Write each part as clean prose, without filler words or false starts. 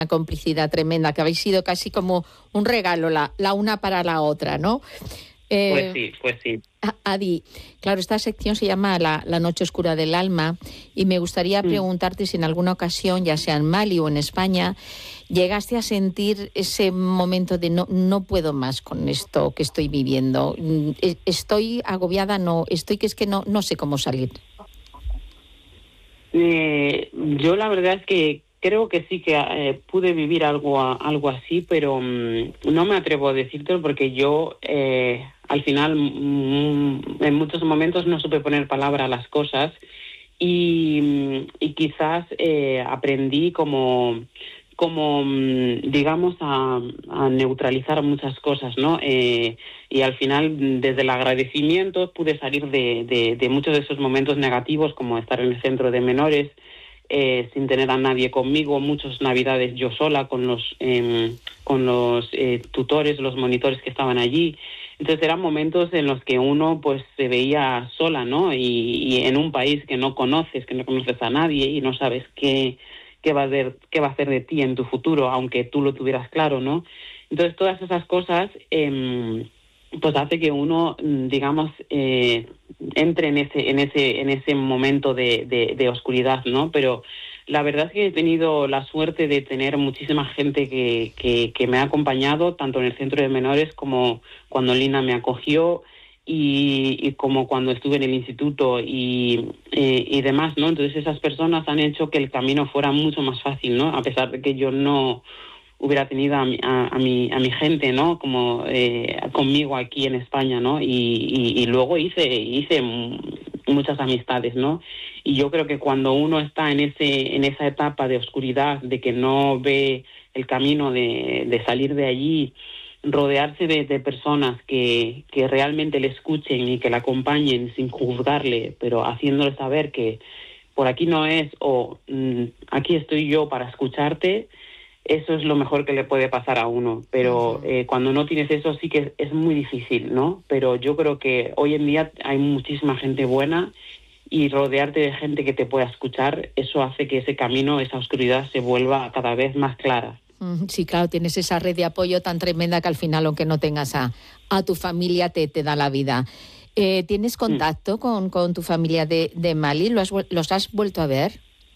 complicidad tremenda, que habéis sido casi como un regalo la una para la otra, ¿no? Pues sí. Adi, claro, esta sección se llama la Noche Oscura del Alma y me gustaría preguntarte si en alguna ocasión, ya sea en Mali o en España, llegaste a sentir ese momento de no puedo más con esto que estoy viviendo, estoy agobiada, es que no sé cómo salir. Yo la verdad es que creo que sí que pude vivir algo así, pero no me atrevo a decírtelo porque yo al final en muchos momentos no supe poner palabra a las cosas y quizás aprendí como digamos a neutralizar muchas cosas, ¿no? Y al final desde el agradecimiento pude salir de muchos de esos momentos negativos, como estar en el centro de menores sin tener a nadie conmigo, muchas navidades yo sola con los tutores, los monitores que estaban allí. Entonces eran momentos en los que uno pues se veía sola, ¿no? Y en un país que no conoces a nadie y no sabes qué va a hacer de ti en tu futuro, aunque tú lo tuvieras claro, ¿no? Entonces todas esas cosas pues hace que uno, digamos, entre en ese momento de oscuridad, ¿no? Pero la verdad es que he tenido la suerte de tener muchísima gente que me ha acompañado, tanto en el centro de menores como cuando Lina me acogió, y como cuando estuve en el instituto y demás, ¿no? Entonces esas personas han hecho que el camino fuera mucho más fácil, ¿no? A pesar de que yo no hubiera tenido a mi gente, ¿no? Como conmigo aquí en España, ¿no? Y luego hice muchas amistades, ¿no? Y yo creo que cuando uno está en esa etapa de oscuridad, de que no ve el camino de salir de allí, rodearse de personas que realmente le escuchen y que la acompañen sin juzgarle, pero haciéndole saber que por aquí no es, o aquí estoy yo para escucharte, eso es lo mejor que le puede pasar a uno. Pero cuando no tienes eso sí que es muy difícil, ¿no? Pero yo creo que hoy en día hay muchísima gente buena y rodearte de gente que te pueda escuchar, eso hace que ese camino, esa oscuridad se vuelva cada vez más clara. Sí, claro, tienes esa red de apoyo tan tremenda que al final, aunque no tengas a tu familia, te da la vida. ¿Tienes contacto con tu familia de Mali? ¿Los has vuelto a ver?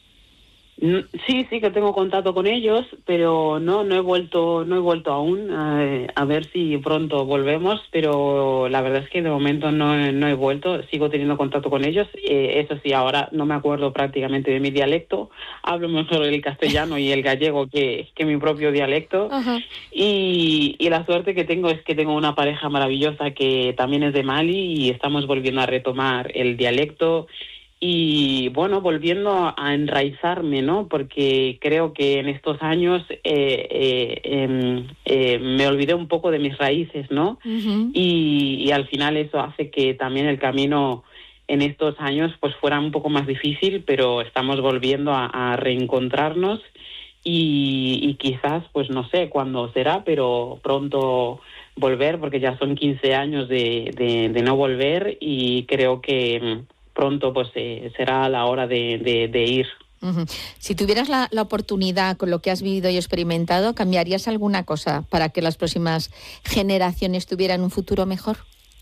Sí, que tengo contacto con ellos, pero no he vuelto aún. A ver si pronto volvemos, pero la verdad es que de momento no he vuelto. Sigo teniendo contacto con ellos. Eso sí, ahora no me acuerdo prácticamente de mi dialecto. Hablo mejor el castellano y el gallego que mi propio dialecto. Ajá. Y la suerte que tengo es que tengo una pareja maravillosa que también es de Mali y estamos volviendo a retomar el dialecto. Y bueno, volviendo a enraizarme, ¿no? Porque creo que en estos años me olvidé un poco de mis raíces, ¿no? Uh-huh. Y al final eso hace que también el camino en estos años pues fuera un poco más difícil, pero estamos volviendo a reencontrarnos y quizás, pues no sé cuándo será, pero pronto volver, porque ya son 15 años de no volver y creo que pronto pues será la hora de ir. Uh-huh. Si tuvieras la oportunidad con lo que has vivido y experimentado, ¿cambiarías alguna cosa para que las próximas generaciones tuvieran un futuro mejor?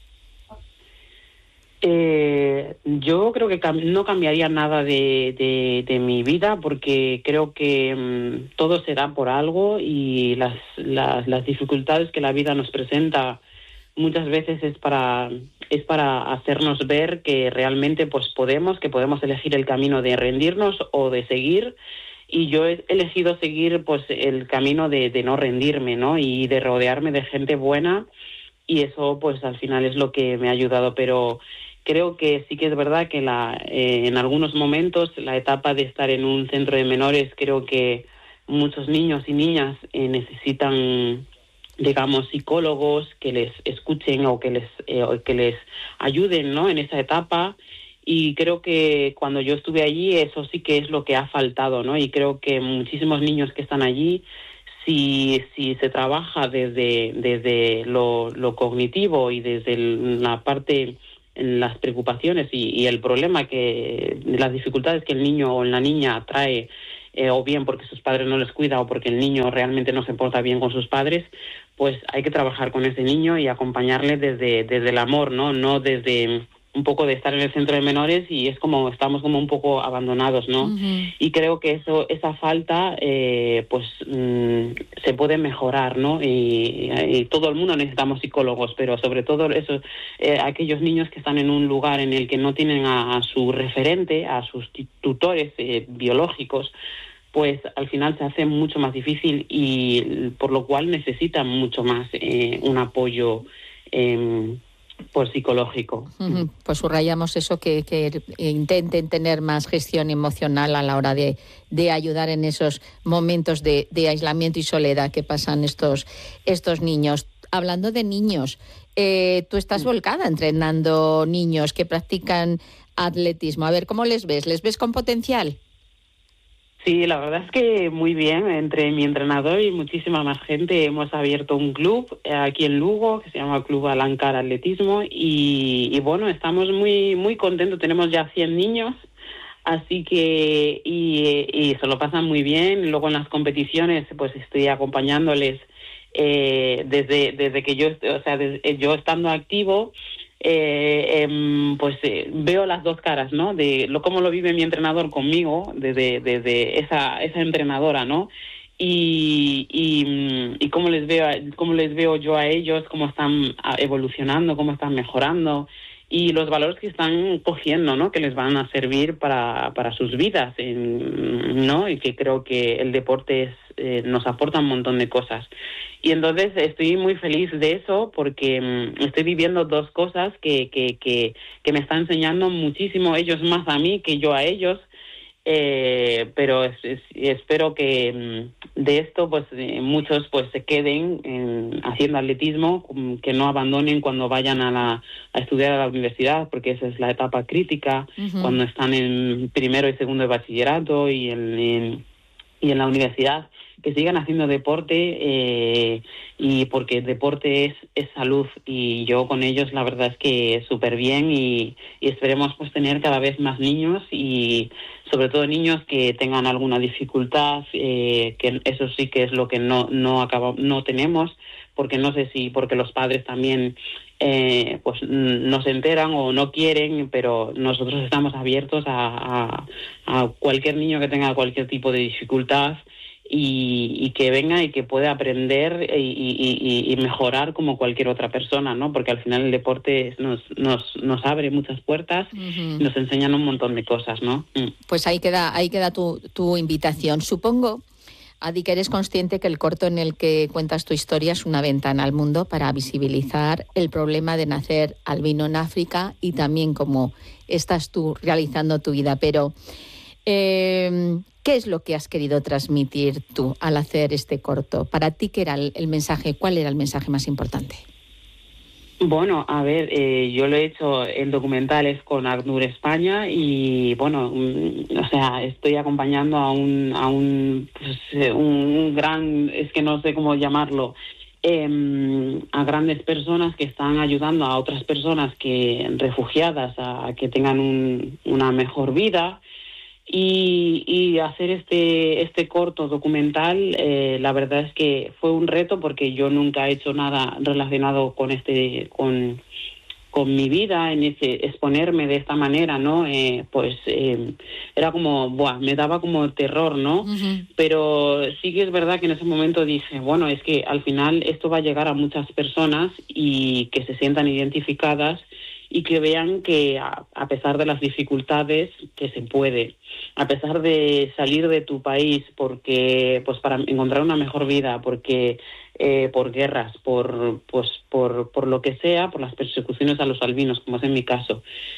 Yo creo que no cambiaría nada de mi vida porque creo que todo se da por algo y las dificultades que la vida nos presenta muchas veces es para hacernos ver que realmente pues que podemos elegir el camino de rendirnos o de seguir, y yo he elegido seguir pues el camino de no rendirme, ¿no? Y de rodearme de gente buena, y eso pues al final es lo que me ha ayudado. Pero creo que sí que es verdad que en algunos momentos la etapa de estar en un centro de menores, creo que muchos niños y niñas necesitan, digamos, psicólogos que les escuchen o que les ayuden, ¿no? En esa etapa. Y creo que cuando yo estuve allí eso sí que es lo que ha faltado, ¿no? Y creo que muchísimos niños que están allí, si se trabaja desde lo cognitivo y desde la parte, las preocupaciones y el problema las dificultades que el niño o la niña trae o bien porque sus padres no les cuidan o porque el niño realmente no se porta bien con sus padres, pues hay que trabajar con ese niño y acompañarle desde el amor, no desde un poco de estar en el centro de menores y es como estamos como un poco abandonados, ¿no? Ujú. Y creo que esa falta se puede mejorar, ¿no? Y todo el mundo necesitamos psicólogos, pero sobre todo eso, aquellos niños que están en un lugar en el que no tienen a su referente, a sus tutores biológicos, pues al final se hace mucho más difícil y por lo cual necesitan mucho más un apoyo por psicológico. Ujú. Pues subrayamos eso, que intenten tener más gestión emocional a la hora de ayudar en esos momentos de aislamiento y soledad que pasan estos niños. Hablando de niños, tú estás volcada entrenando niños que practican atletismo. A ver, ¿cómo les ves? ¿Les ves con potencial? Sí, la verdad es que muy bien. Entre mi entrenador y muchísima más gente hemos abierto un club aquí en Lugo que se llama Club Alancar Atletismo y bueno, estamos muy muy contentos. Tenemos ya 100 niños, así que y se lo pasan muy bien. Luego en las competiciones pues estoy acompañándoles desde que yo estando activo. Veo las dos caras, ¿no? De cómo lo vive mi entrenador conmigo, desde esa entrenadora, ¿no? Y cómo les veo yo a ellos, cómo están evolucionando, cómo están mejorando y los valores que están cogiendo, ¿no? Que les van a servir para sus vidas, ¿no? Y que creo que el deporte nos aporta un montón de cosas. Y entonces estoy muy feliz de eso porque estoy viviendo dos cosas que me están enseñando muchísimo, ellos más a mí que yo a ellos. Pero espero que de esto pues muchos pues se queden haciendo atletismo, que no abandonen cuando vayan a estudiar a la universidad, porque esa es la etapa crítica. Uh-huh. Cuando están en primero y segundo de bachillerato y en la universidad, que sigan haciendo deporte y porque el deporte es salud y yo con ellos la verdad es que súper bien y esperemos pues tener cada vez más niños y sobre todo niños que tengan alguna dificultad, que eso sí que es lo que no tenemos, porque no sé si porque los padres también pues no se enteran o no quieren, pero nosotros estamos abiertos a cualquier niño que tenga cualquier tipo de dificultad y que venga y que pueda aprender y mejorar como cualquier otra persona, ¿no? Porque al final el deporte nos abre muchas puertas, Uh-huh. y nos enseñan un montón de cosas, ¿no? Pues ahí queda tu invitación. Supongo, Adi, que eres consciente que el corto en el que cuentas tu historia es una ventana al mundo para visibilizar el problema de nacer albino en África y también cómo estás tú realizando tu vida. Pero, ¿qué es lo que has querido transmitir tú al hacer este corto? Para ti, ¿qué era el mensaje? ¿Cuál era el mensaje más importante? Bueno, a ver, yo lo he hecho en documentales con ACNUR España y bueno, o sea, estoy acompañando a un gran, es que no sé cómo llamarlo, a grandes personas que están ayudando a otras personas refugiadas a que tengan una mejor vida. Y hacer este corto documental, la verdad es que fue un reto porque yo nunca he hecho nada relacionado con mi vida, exponerme de esta manera, ¿no? Era como, me daba como terror, ¿no? Uh-huh. Pero sí que es verdad que en ese momento dije, bueno, es que al final esto va a llegar a muchas personas y que se sientan identificadas y que vean que a pesar de las dificultades que se puede, a pesar de salir de tu país porque pues para encontrar una mejor vida, porque por guerras, por lo que sea, por las persecuciones a los albinos, como es en mi caso,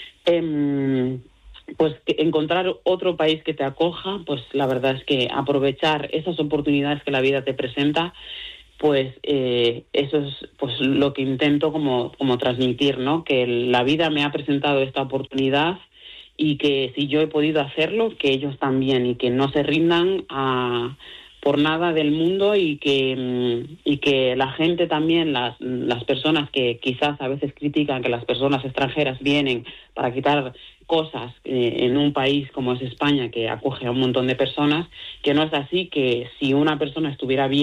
pues encontrar otro país que te acoja, pues la verdad es que aprovechar esas oportunidades que la vida te presenta, pues eso es pues lo que intento como transmitir, ¿no? Que la vida me ha presentado esta oportunidad y que si yo he podido hacerlo, que ellos también, y que no se rindan por nada del mundo y que la gente también, las personas que quizás a veces critican que las personas extranjeras vienen para quitar cosas en un país como es España, que acoge a un montón de personas, que no es así, que si una persona estuviera bien,